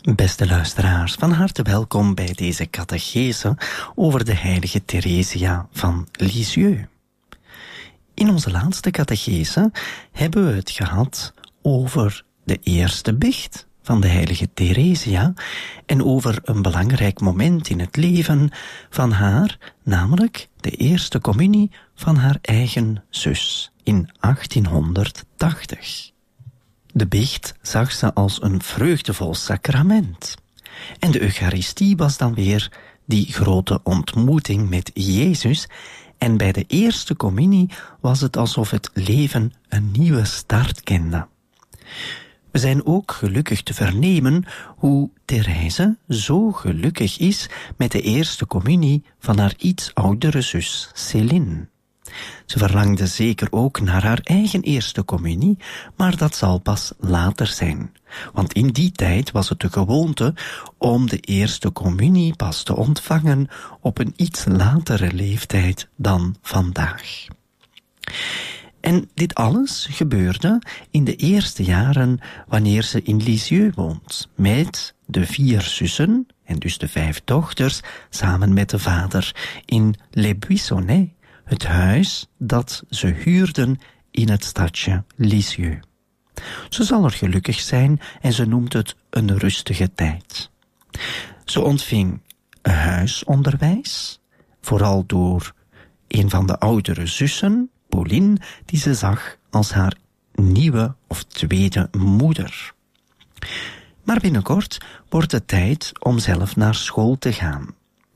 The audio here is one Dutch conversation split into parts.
Beste luisteraars, van harte welkom bij deze catechese over de heilige Theresia van Lisieux. In onze laatste catechese hebben we het gehad over de eerste biecht van de heilige Theresia en over een belangrijk moment in het leven van haar, namelijk de eerste communie van haar eigen zus in 1880. De biecht zag ze als een vreugdevol sacrament. En de Eucharistie was dan weer die grote ontmoeting met Jezus. En bij de eerste communie was het alsof het leven een nieuwe start kende. We zijn ook gelukkig te vernemen hoe Therese zo gelukkig is met de eerste communie van haar iets oudere zus Céline. Ze verlangde zeker ook naar haar eigen eerste communie, maar dat zal pas later zijn. Want in die tijd was het de gewoonte om de eerste communie pas te ontvangen op een iets latere leeftijd dan vandaag. En dit alles gebeurde in de eerste jaren wanneer ze in Lisieux woont, met de 4 zussen, en dus de 5 dochters, samen met de vader in Les Buissonnets, het huis dat ze huurden in het stadje Lisieux. Ze zal er gelukkig zijn en ze noemt het een rustige tijd. Ze ontving huisonderwijs, vooral door een van de oudere zussen, Pauline, die ze zag als haar nieuwe of tweede moeder. Maar binnenkort wordt het tijd om zelf naar school te gaan.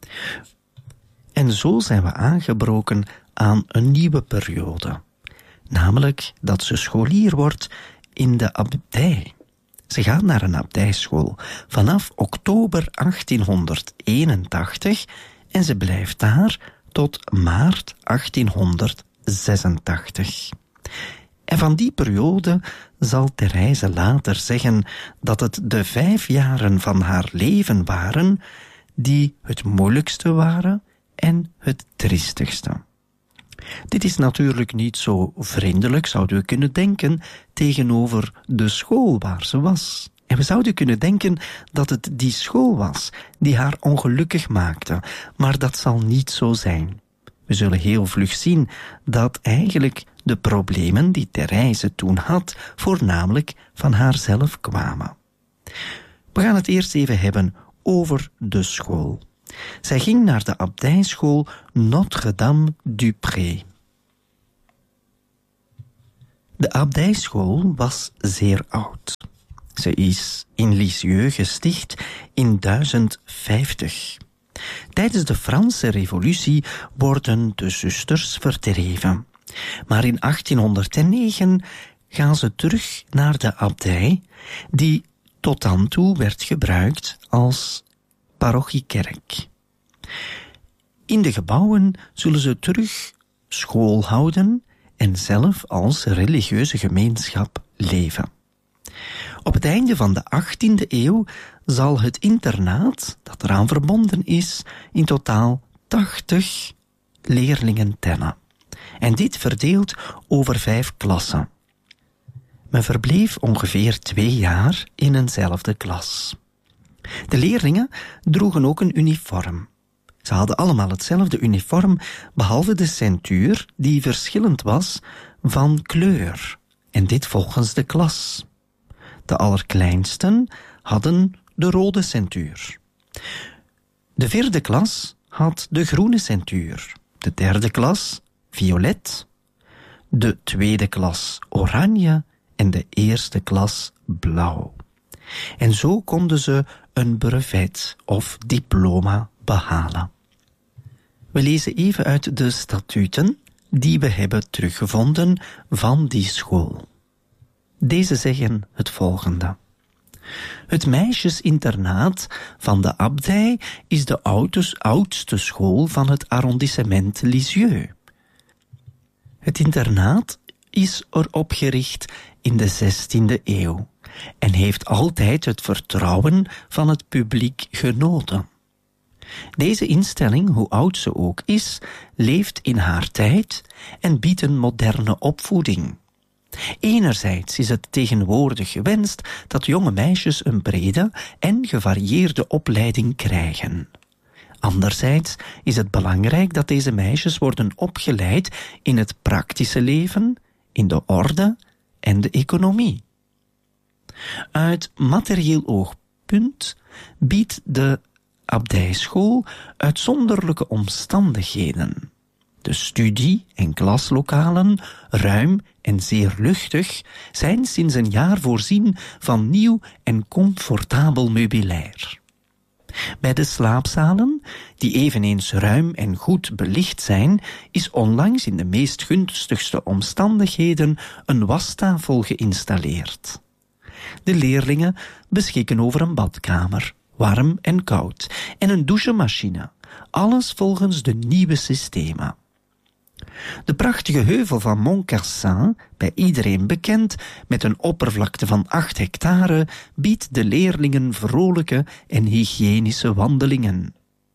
En zo zijn we aangebroken aan een nieuwe periode. Namelijk dat ze scholier wordt in de abdij. Ze gaat naar een abdijschool vanaf oktober 1881 en ze blijft daar tot maart 1886. En van die periode zal Therese later zeggen dat het de 5 jaren van haar leven waren die het moeilijkste waren en het triestigste. Dit is natuurlijk niet zo vriendelijk, zouden we kunnen denken, tegenover de school waar ze was. En we zouden kunnen denken dat het die school was die haar ongelukkig maakte, maar dat zal niet zo zijn. We zullen heel vlug zien dat eigenlijk de problemen die Therese toen had, voornamelijk van haarzelf kwamen. We gaan het eerst even hebben over de school. Zij ging naar de abdijschool Notre-Dame-du-Pré. De abdijschool was zeer oud. Ze is in Lisieux gesticht in 1050. Tijdens de Franse Revolutie worden de zusters verdreven. Maar in 1809 gaan ze terug naar de abdij, die tot dan toe werd gebruikt als parochiekerk. In de gebouwen zullen ze terug school houden en zelf als religieuze gemeenschap leven. Op het einde van de 18e eeuw zal het internaat, dat eraan verbonden is, in totaal 80 leerlingen tellen. En dit verdeeld over 5 klassen. Men verbleef ongeveer 2 jaar in eenzelfde klas. De leerlingen droegen ook een uniform. Ze hadden allemaal hetzelfde uniform, behalve de ceintuur die verschillend was van kleur. En dit volgens de klas. De allerkleinsten hadden de rode ceintuur. De 4e klas had de groene ceintuur. De 3e klas violet. De 2e klas oranje en de 1e klas blauw. En zo konden ze een brevet of diploma behalen. We lezen even uit de statuten die we hebben teruggevonden van die school. Deze zeggen het volgende. Het meisjesinternaat van de abdij is de oudste school van het arrondissement Lisieux. Het internaat is erop gericht in de 16e eeuw en heeft altijd het vertrouwen van het publiek genoten. Deze instelling, hoe oud ze ook is, leeft in haar tijd en biedt een moderne opvoeding. Enerzijds is het tegenwoordig gewenst dat jonge meisjes een brede en gevarieerde opleiding krijgen. Anderzijds is het belangrijk dat deze meisjes worden opgeleid in het praktische leven, in de orde en de economie. Uit materieel oogpunt biedt de abdijschool uitzonderlijke omstandigheden. De studie- en klaslokalen, ruim en zeer luchtig, zijn sinds een jaar voorzien van nieuw en comfortabel meubilair. Bij de slaapzalen, die eveneens ruim en goed belicht zijn, is onlangs in de meest gunstigste omstandigheden een wastafel geïnstalleerd. De leerlingen beschikken over een badkamer, warm en koud, en een douchemachine, alles volgens de nieuwe systemen. De prachtige heuvel van Montcarsin, bij iedereen bekend, met een oppervlakte van 8 hectare, biedt de leerlingen vrolijke en hygiënische wandelingen.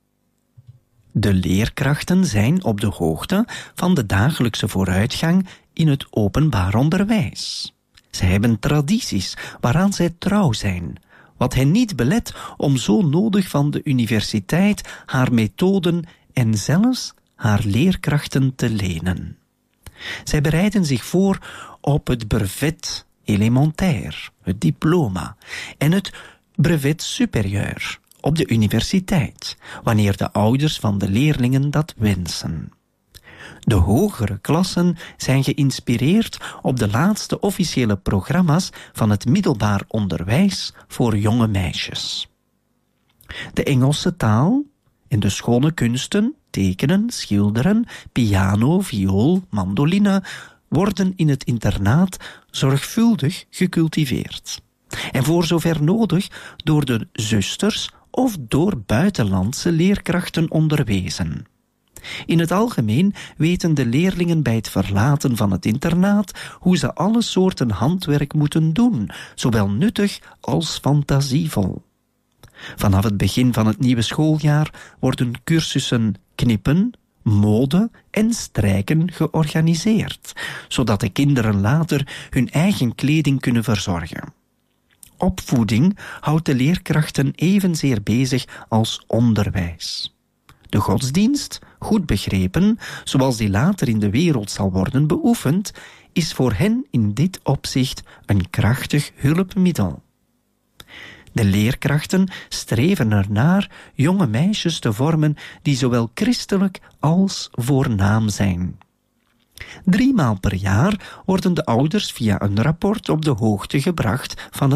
De leerkrachten zijn op de hoogte van de dagelijkse vooruitgang in het openbaar onderwijs. Zij hebben tradities waaraan zij trouw zijn, wat hen niet belet om zo nodig van de universiteit haar methoden en zelfs haar leerkrachten te lenen. Zij bereiden zich voor op het brevet élémentaire, het diploma, en het brevet supérieur op de universiteit, wanneer de ouders van de leerlingen dat wensen. De hogere klassen zijn geïnspireerd op de laatste officiële programma's van het middelbaar onderwijs voor jonge meisjes. De Engelse taal en de schone kunsten, tekenen, schilderen, piano, viool, mandoline, worden in het internaat zorgvuldig gecultiveerd. En voor zover nodig door de zusters of door buitenlandse leerkrachten onderwezen. In het algemeen weten de leerlingen bij het verlaten van het internaat hoe ze alle soorten handwerk moeten doen, zowel nuttig als fantasievol. Vanaf het begin van het nieuwe schooljaar worden cursussen knippen, mode en strijken georganiseerd, zodat de kinderen later hun eigen kleding kunnen verzorgen. Opvoeding houdt de leerkrachten evenzeer bezig als onderwijs. De godsdienst, goed begrepen, zoals die later in de wereld zal worden beoefend, is voor hen in dit opzicht een krachtig hulpmiddel. De leerkrachten streven ernaar jonge meisjes te vormen die zowel christelijk als voornaam zijn. 3 maal per jaar worden de ouders via een rapport op de hoogte gebracht van het